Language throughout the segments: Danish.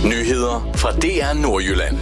Nyheder fra DR Nordjylland.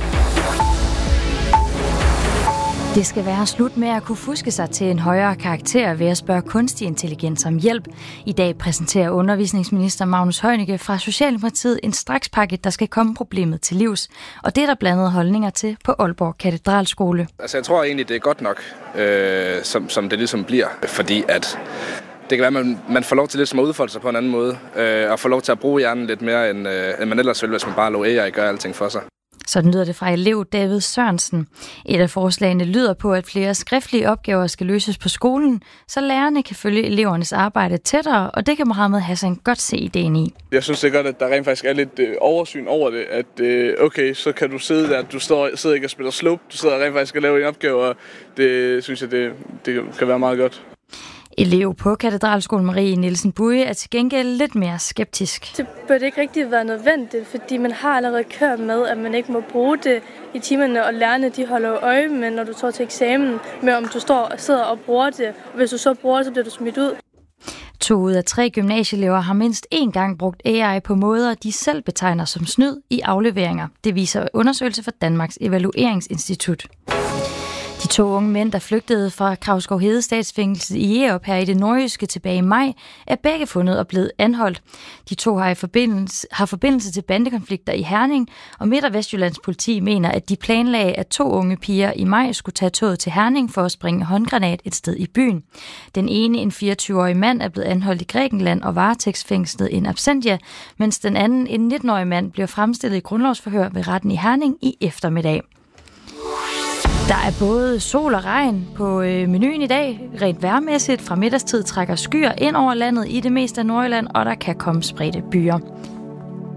Det skal være slut med at kunne fuske sig til en højere karakter ved at spørge kunstig intelligens om hjælp. I dag præsenterer undervisningsminister Magnus Heunicke fra Socialdemokratiet en strakspakke, der skal komme problemet til livs. Og det er der blandede holdninger til på Aalborg Katedralskole. Altså jeg tror egentlig, det er godt nok, som det ligesom bliver, fordi at det kan være, at man får lov til lidt som at udfolde sig på en anden måde, og får lov til at bruge hjernen lidt mere, end man ellers ville, hvis man bare lå AI gøre alting for sig. Sådan lyder det fra elev David Sørensen. Et af forslagene lyder på, at flere skriftlige opgaver skal løses på skolen, så lærerne kan følge elevernes arbejde tættere, og det kan Mohammed Hassan godt se ideen i. Jeg synes det er godt, at der rent faktisk er lidt oversyn over det, at okay, så kan du sidde der, du sidder ikke og spiller slope, du sidder rent faktisk og laver en opgave, og det synes jeg, det kan være meget godt. Elev på Katedralskolen Marie Nielsen Buje er til gengæld lidt mere skeptisk. Det burde ikke rigtig være nødvendigt, fordi man har allerede kørt med, at man ikke må bruge det i timerne, og lærerne de holder øje med, når du står til eksamen, med om du sidder og bruger det. Og hvis du så bruger det, så bliver du smidt ud. 2 ud af 3 gymnasieelever har mindst 1 gang brugt AI på måder, de selv betegner som snyd i afleveringer. Det viser undersøgelse fra Danmarks Evalueringsinstitut. De 2 unge mænd, der flygtede fra Kravskov Hede statsfængsel i Jerup her i det nordjyske tilbage i maj, er begge fundet og blevet anholdt. De 2 har forbindelse til bandekonflikter i Herning, og Midt- og Vestjyllands politi mener, at de planlagde, at 2 unge piger i maj skulle tage toget til Herning for at springe håndgranat et sted i byen. Den ene, en 24-årig mand, er blevet anholdt i Grækenland og varetægtsfængslet in absentia, mens den anden, en 19-årig mand, bliver fremstillet i grundlovsforhør ved retten i Herning i eftermiddag. Der er både sol og regn på menuen i dag. Rent vejrmæssigt fra middagstid trækker skyer ind over landet i det meste af Nordjylland, og der kan komme spredte byer.